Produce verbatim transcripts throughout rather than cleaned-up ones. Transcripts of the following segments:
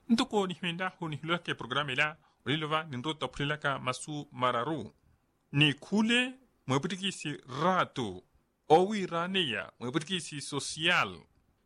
Ntoko ni hwenda hu ni hulua ke programe la ulilova ni nrota prilaka masu mararu. Ni kule mweputikisi rato owi raneya mweputikisi social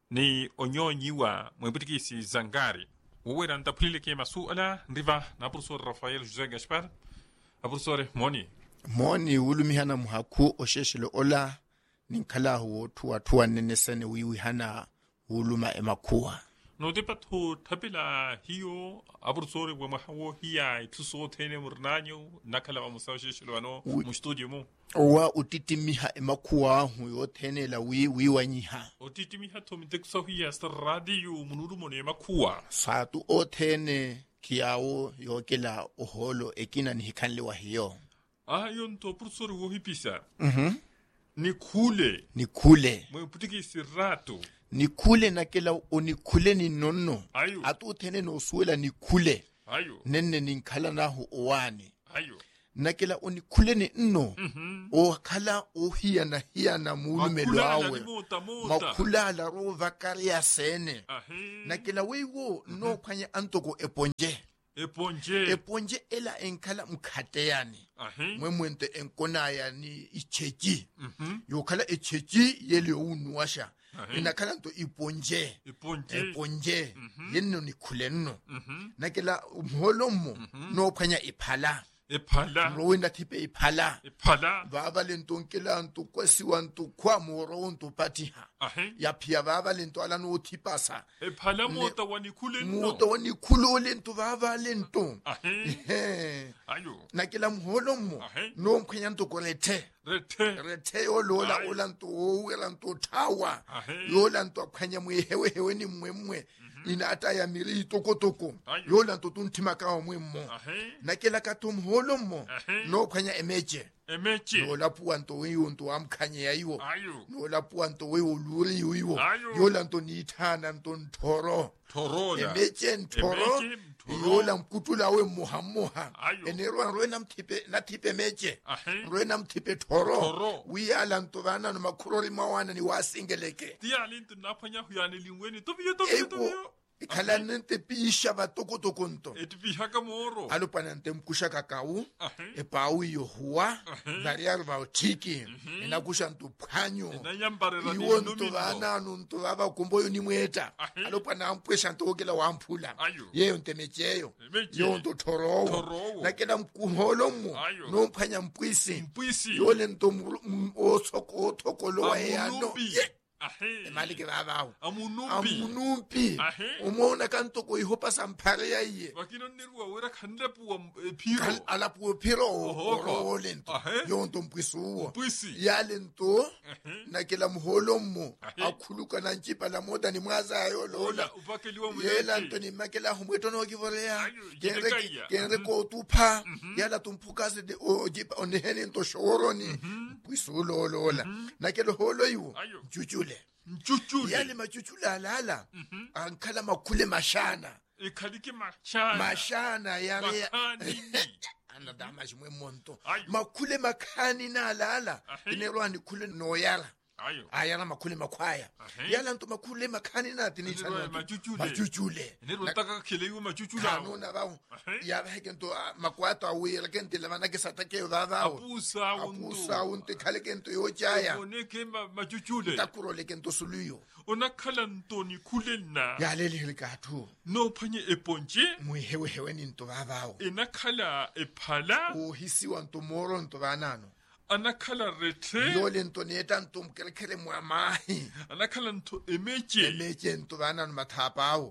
ni onyonyiwa mweputikisi zangari. Uwera nta prilike masu ala riva na professor Rafael José Gaspar. A professor Moni. Moni ulumihana muhaku osheshelo ola ninkala huo tuwa tuwa nenesene wiwihana uluma emakuwa. No tepat ho tapila hiyo abursore wa mahawo hiya ituso tene murnanyo nakala wa musawishe shilwano mu studio mu owa utitimiha emakuwa huyo tene la wi wiwanyiha utitimiha to mitekso hiya sta radio munuru mone emakuwa satu o tene kiao yokela oholo ekina ni hikanle wa hiyo ah yonto abursore wo hipisa mhm ni kule ni kule mwe putiki sirato ni kule na kila unikule ni nono ayo atu tene no suela ni kule ayo nenne ni nkala na hu owani ayo na kila unikule ni nno mhm o kala o hiya na hiya na mulume lwawe mota mota makula la ro vakaria sene ahe na kila wewo no kwanye antoko eponje eponje eponje ela enkala mkhate yani ahe mwemwente enkona yani icheji mhm yokala echeji yele unuasha ahe inakala nto iponje eponje eponje Mhm. yenno ni kulenno mhm nakela umholomo no kwanya iphala ephala rowenda tipe iphala ephala baba lento nkela nto kwesiwa nto kwa moro nto patiha ahe ya pia baba lento ala no tipasa ephala mota wani kule muto wani kulo lento baba lento ahe he ayo nakela mholomo Ahe. no kwanya nto korete rete rete yolola Aye. olanto owela nto tawa Ahe. yola nto akhanya mwehewe hewe ni mwemwe ina ata ya miri tokotoko Ayo. yola nto tuntima ka mwemmo ahe nakela katum holomo Ahe. no khanya emeje emeche no lapuwa nto weyo nto amkhanye yayiwo ayo no lapuwa nto weyo luri yiwo Ayo. yola nto nithana nto nthoro torola emeje nthoro Emeche, nthoro. yola mkutula we mohamoha Ayo. enerwa rwena mthipe na thipe meje ahe rwena mthipe thoro Thoro. wiyala nto bana no makhurori mawana ni wasingeleke tia lintu napanya huyane lingweni tobiyo tobiyo eko tobiyo ikhala nente pisha batokotoko nto etibihaka moro alopana nte mkusha kakau ahe epau iyo huwa Ahe. variari vautiki enakusha nto phanyo nanyambarera iwo nto nomino vananu nto vava kumboyo ni mweta Ahe. alopana ampwesha nto okela wamphula Ayo. yeyo ntemecheyo Emeche. yo nto thorowo Thorowo. nakela mkuholomo Ayo. nomphanya mpwisi mpwisi yole nto mru- m- othoko othokolo wayano amunumbi Ye! ahe emali ke babawo amunumbi amunumpi Ahe. umona kantoko ihopa samphare yaiye wakino nirwa wera khandepu epiro Kal- alapuo phiro Ohoko. orole nto Ahe. yonto mpwisuwo mpwisi yale nto Ahe. nakela mholomo Ahe. akhuluka na nchipa la moda ni mwazayo ola lola upakeliwa yela mweche nto ni makela humweto no kivorea Ayo, jidekaiya. kenre ko tupha yala tumpukaze de o jipa onehene nto shoroni mpwisulo lola nakela holo yiwo Ayo. chuchule mchuchule yale machuchula alala ankhala makhule mashana ekhalike machana mashana yare makhanini anadama shimwe monto Ayo. makhule makhani na alala Ahe. inerwani khule noyala ayo ayala makhule makhwaya Ahe. yala nto makhule makhani na tini Inerwa chana machuchule. machuchule nirwa taka khelewa machuchula kanona bawo Ahe. ya ba kento makwato awira kente lavana ke satake babawo apusa apusa untu unte khale kento yo jaya oneke machuchule takuro le kento suluyo onakhala ntoni khulena yale le kathu no phanye eponje muhewe hewe ni nto babawo enakhala ephala o hisiwa nto moro nto banano anakhala rethe yole nto neta nto mkelekele mwamahi anakhala nto emeche emeche nto banano mathapa awo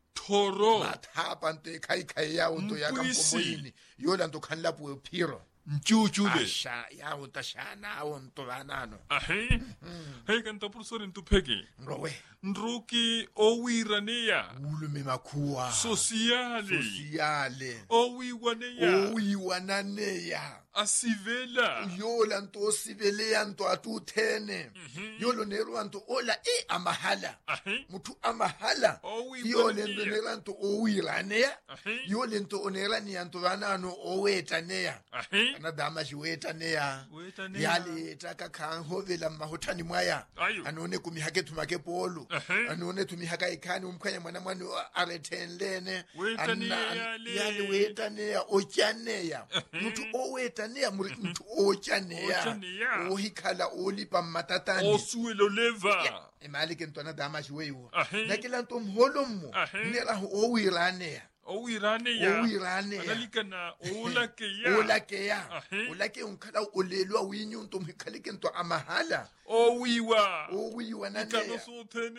thoro mathapa nto ekhai khai yawo nto yaka Mpwisi. mkomoyini yola nto khanla puwe phiro mchuchule asha yawo nto shana awo nto banano ahe hey kanta professor ntupheke rowe ndruki owiraneya ulume makhuwa sociale sosiyale owiwaneya owiwananeya asivela yo la nto sibele ya nto atu tene yo lo nero nto ola e amahala muthu amahala yo le nero nto o irania yo le nto onera ni nto banano o weta neya ana dama shi weta neya yale taka kan hovela mahothani mwaya anone kumihake tumake polo anone tumihaka ikani umkhanya mwana mwana arethenlene yale weta neya ochaneya muthu o weta neya muthu ochaneya ohikhala olipa matatani osuelo leva imali ke ntwana dama shi weyo nakela nto mholo mmo nera o wirane o irane ya o irane analikana ola ke ya ola ke ya ola ke unkhala olelwa winyu nto mkhalike nto amahala o wiwa o wiwa nane kana sothene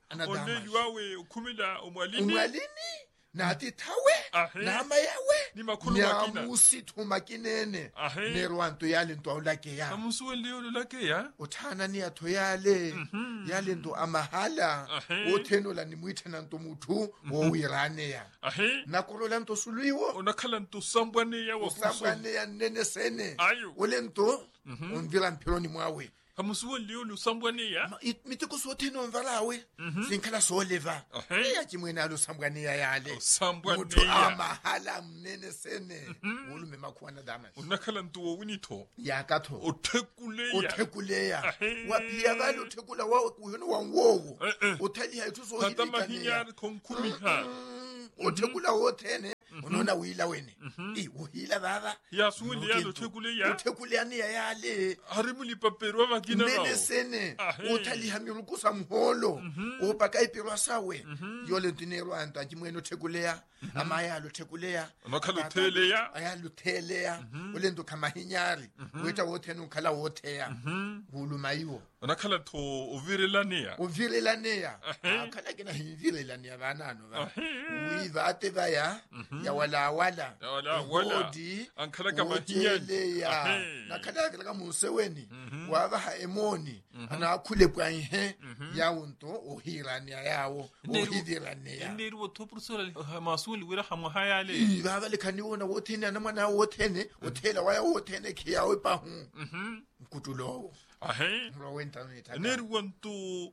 onelwa we ukhumela umwalini umwalini nathi thawe nama yawe ni makhulu makina nyamusithu makinene nerwanto yale nto awulake ya amusuwe leo lake ya uthana ni yatho yale yale nto amahala othenola nimuithana nto muthu owirane ya nakolola nto suluiwo onakhala nto sambwane ya wa sambwane ya nene sene ole nto undira mpironi mwawe amusuwe leo lusambwane ya mitiko sotheno mvalawe sinkhala soleva ya chimwena lo sambwane ya yale muthu amahala mnene sene ulume makhwana dama unakhala nto wowinitho yakatho othekuleya othekuleya waphiya balo othekula wa kuyono wangowo uthali hayithu so hita mahinyari konkumiha othekula wothene unona wila wene eh uhila baba ya suwili ya othekuleya othekuleya ni yale harimuli paperwa makina bawo nene sene uthali hamirukusa mholo opaka ipirwa sawe yole dinero anta chimweno othekuleya amaya lo thekuleya nakhala utheleya ayalutheleya olento khamahinyari wetha wothene ukhala wotheya huluma yiwo nakhala tho uvirelaneya uvirelaneya akhala kena hivirelaneya banano ba uyivate baya ya wala wala ya wala wala ankhala kamahinyari nakhala kala museweni waba ha emoni ana akhule bwanhe yawunto ohirania yawo ohivirania ndiri wothopursola masuli wira hamhayale baba lekhaniwona wothene na mwana wothene othela waya wothene khiyawe pahu mkutulowo ahe lo wenta nitha neri wonto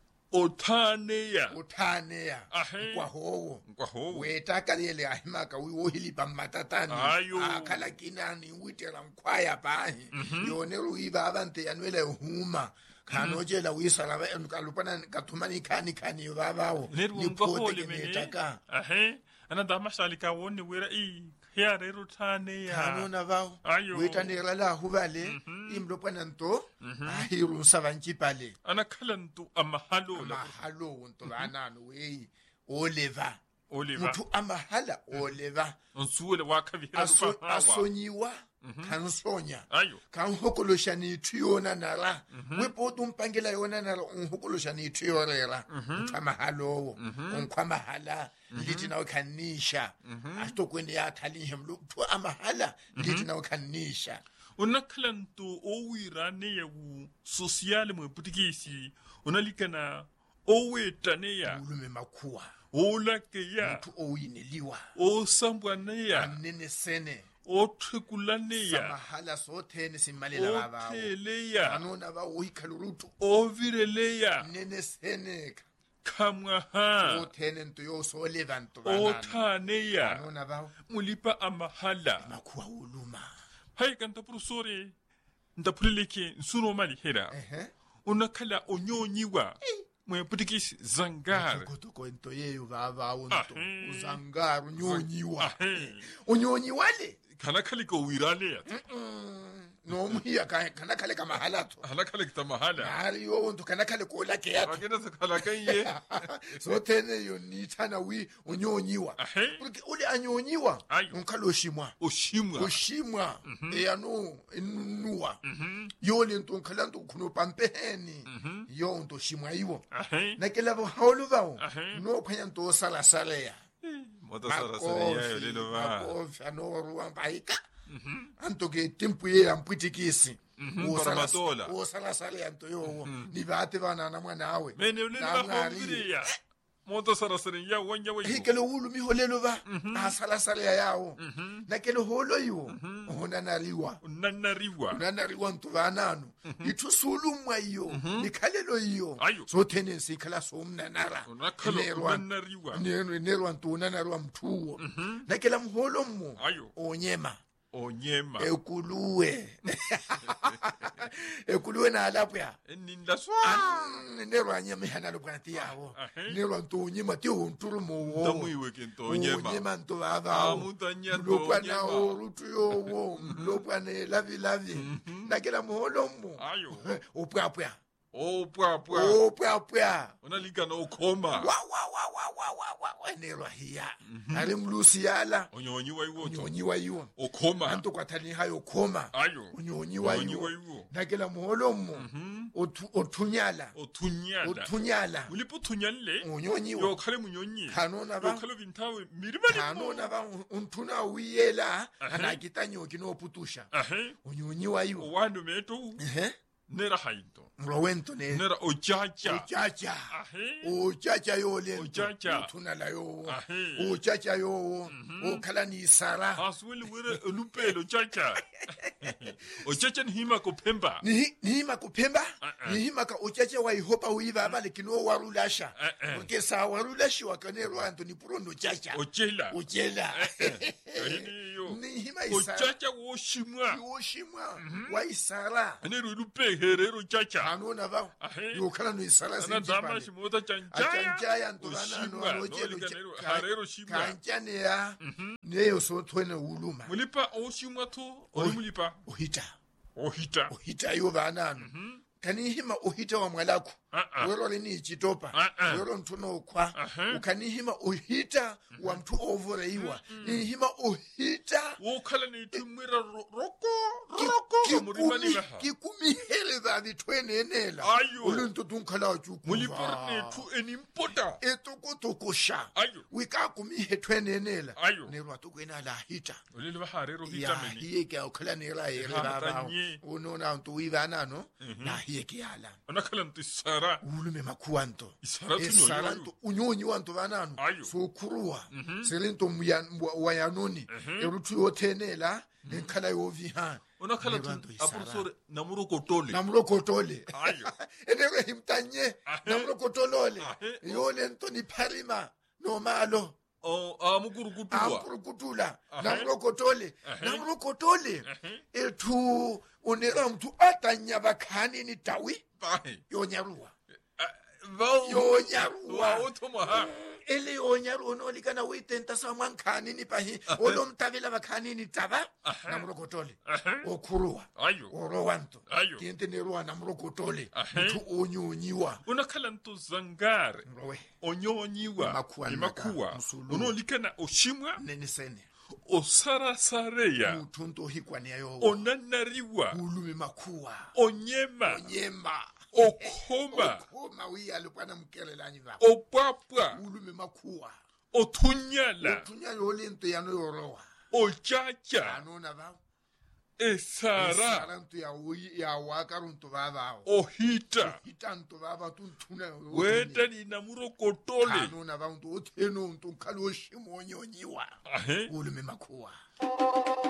othaneya othaneya kwa howo kwa howo weta kalele ahimaka wiwo hilipa matatani akhala kinani witela mkhwaya bahi yone ruiba abante yanwele huma kanojela uyisala kalupana kathumani khani khani babawo niphote kenetaka ahe ana damashali ka woni wira i here ruthane ya kanona bawo witanela la hubale imlopana nto ahiru sabanchipale ana khala nto amahalo amahalo nto banano we oleva oliva muthu amahala oleva onsuwele wakhavira lupa asonyiwa kansonya kanhokolosha nithu yona nala wepoto umpangela yona nala unhokolosha nithu yorera amahalowo onkhwamahala lithi nawe khanisha asitokwende yathalihe mluthu amahala lithi nawe khanisha unakhala nto owirane yewu sociale mweputikisi unalikana owetaneya ulume makhuwa olakeya muthu owineliwa osambwaneya nene sene othekulaneya samahala sothene simalela baba otheleya anona ba uyikhalurutu ovireleya nene seneka khamwa ha othene nto yo so levanto bana othaneya anona ba mulipa amahala makhuwa uluma hay kanta professore ndapuleleke nsuro mali hera ehe unakhala onyonyiwa mweputikisi zangar kotoko into yeyo baba wonto uzangar unyonyiwa unyonyiwa le kana khali ko wirale ya no muhiya kana khale kama halato kana khale kama hala hari yo wonto kana khale ko la ke ya akena sakhala kanye so tene yo ni thana wi unyonyiwa porque ule anyonyiwa unkhalo shimwa oshimwa oshimwa eyano enuwa yo le nto nkhala nto khuno pampeheni yo nto shimwa yiwo nakela bo hawlu bawo no khanya nto sala sala ya moto sala sala ya lelo ba ko ano ruwa baika anto ke tempo ye amputikisi o sala sala ya nto yo ni bate bana na mwana awe mene ule ba khombiria moto sarasare ya wanya wayo hikele hulu mi holelo ba a sala sala yawo na kele holo yo hona naliwa unanariwa unanariwa ntuvanano ithusulu mwayo nikhalelo iyo so tendency khala so mnanara unanariwa nero nero ntuna narwa mthuwo na kele mholo mmo onyema onyema ekuluwe ekuluwe na lapya eninda swa nero anyama hana lokwanti yawo nero ntonyema ti unturu mo tamuiwe kentonyema onyema nto baba mutanya lokwana orutu yowo lokwane lavi lavi nakela muholo mo ayo opwapwa opwapwa opwapwa unalika no khoma wa wa wa wa wa wa wa nero hiya ali mlusiyala onyonyi wayiwo onyonyi wayiwo okhoma anto kwathani hayo khoma ayo onyonyi wayiwo nakela muholo mo othunyala othunyala othunyala ulipothunyale onyonyi yo khale munyonyi kanona ba yo khale vintawe mirimani kanona ba unthuna uyela anakitanyo kinoputusha onyonyi wayiwo wanu meto ehe nera haito rowento ne nera ochacha ochacha ochacha yo le ochacha thuna la yo ochacha yo okhala ni sara haswele were olupelo chacha ochacha ni hima kopemba ni hima kopemba ni hima ka ochacha wa ihopa uiva abale kino warulasha nke sa warulashi wakanero anto ni purondo chacha ochela ochela ni hima isara ochacha woshimwa woshimwa wa isara nero olupe herero chacha anona ba yo khala no isara na dama shimota chanchaya chanchaya ntobana no rochelo harero shimwa kanchane ya neyo so thone uluma mulipa oshimwa to olimulipa ohita ohita ohita yo banano kani hima ohita wa mwalako wero leni chitopa wero ntuno kwa ukani hima ohita wa mtu overeiwa ni hima ohita wokhala ni tumira roko roko murimani laha kikumi hele za vitwene enela uluntu tunkhala chuku mulipar ne tu inimpota etoko tokosha wika kumi hetwene enela ne rwatu kwena la hita ulile baharero hita meni hiye ke okhala ne ra yere baba unona ntu wivana no na hiye ke ala onakhala ntisara ulume makuanto isara nto unyonyi wanto banano so kuruwa selento wayanoni erutu yothenela enkhala yoviha onakhala apurusore namurokotole namurokotole ayo enere himtanye namurokotolole yole nto ni parima nomalo o amugurukutula amugurukutula namurokotole namurokotole etu onera mtu atanya bakhani ni tawi yonyaruwa yonyaruwa otomaha ele yonyaruwa no likana witenta samwankhani ni pahi olomtavela bakhani ni tava namurokotole okuruwa orowanto tiente neruwa namurokotole mtu onyonyiwa unakhala nto zangare onyonyiwa imakuwa unolikana oshimwa nenisene osarasareya uthunto hikwane yayo onanariwa ulume makuwa onyema onyema okhoma okhoma uyalukwana mkelelani ba opapwa ulume makuwa othunyala othunyala olento yano yorowa ochacha anona ba esara esara nto ya uyi ya wakarunto baba ohita ohita nto baba tunthuna weta ni namurokotole anona ba nto otheno nto khalo shimonyonyiwa ulume makuwa